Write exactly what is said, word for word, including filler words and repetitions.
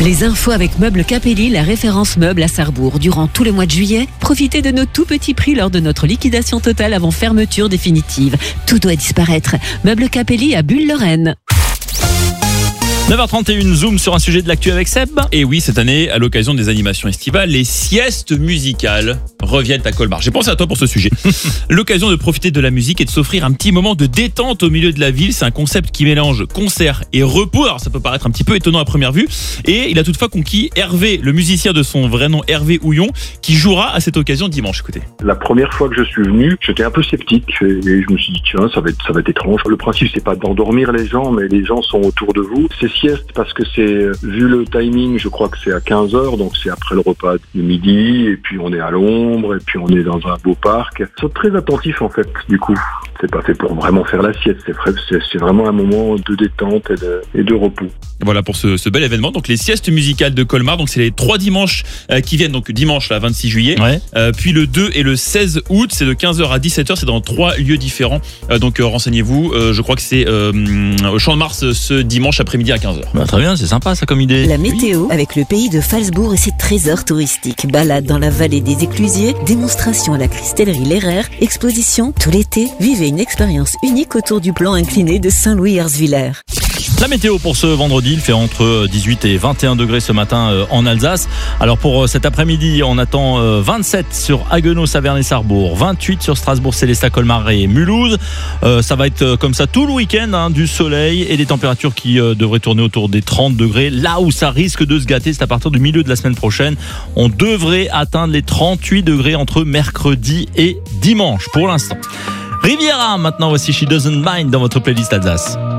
Les infos avec Meubles Capelli, la référence meuble à Sarrebourg. Durant tout le mois de juillet, profitez de nos tout petits prix lors de notre liquidation totale avant fermeture définitive. Tout doit disparaître. Meubles Capelli à Bulle-Lorraine. neuf heures trente et une, zoom sur un sujet de l'actu avec Seb. Et oui, cette année, à l'occasion des animations estivales, les siestes musicales reviennent à Colmar. J'ai pensé à toi pour ce sujet. L'occasion de profiter de la musique et de s'offrir un petit moment de détente au milieu de la ville. C'est un concept qui mélange concert et repos. Alors ça peut paraître un petit peu étonnant à première vue. Et il a toutefois conquis Hervé, le musicien de son vrai nom Hervé Houillon, qui jouera à cette occasion dimanche. Écoutez. La première fois que je suis venu, j'étais un peu sceptique et je me suis dit tiens, ça va être, ça va être étrange. Le principe, c'est pas d'endormir les gens, mais les gens sont autour de vous. C'est sieste parce que c'est, vu le timing, je crois que c'est à quinze heures, donc c'est après le repas de midi, et puis on est à l'ombre, et puis on est dans un beau parc. Ils sont très attentifs en fait, du coup. C'est pas fait pour vraiment faire la sieste, c'est, vrai, c'est, c'est vraiment un moment de détente et de, et de repos. Voilà pour ce, ce bel événement, donc les siestes musicales de Colmar. Donc c'est les trois dimanches euh, qui viennent, donc dimanche là, vingt-six juillet, ouais. euh, puis le deux et le seize août, c'est de quinze heures à dix-sept heures, c'est dans trois lieux différents. Euh, donc euh, renseignez-vous, euh, je crois que c'est euh, au Champ de Mars ce dimanche après-midi à quinze heures. Bah, très bien, c'est sympa ça comme idée. La météo oui. Avec le pays de Falsbourg et ses trésors touristiques. Balade dans la vallée des Éclusiers, démonstration à la cristallerie L'Herrère, exposition tout l'été. Vivez une expérience unique autour du plan incliné de Saint-Louis-Herzwiller. La météo pour ce vendredi, il fait entre dix-huit et vingt et un degrés ce matin en Alsace. Alors pour cet après-midi, on attend vingt-sept sur Haguenau, Saverne et Sarrebourg, vingt-huit sur Strasbourg, Célestat, Colmar et Mulhouse. Euh, ça va être comme ça tout le week-end, hein, du soleil et des températures qui euh, devraient tourner autour des trente degrés. Là où ça risque de se gâter, c'est à partir du milieu de la semaine prochaine. On devrait atteindre les trente-huit degrés entre mercredi et dimanche pour l'instant. Riviera, maintenant voici She Doesn't Mind dans votre playlist Alsace.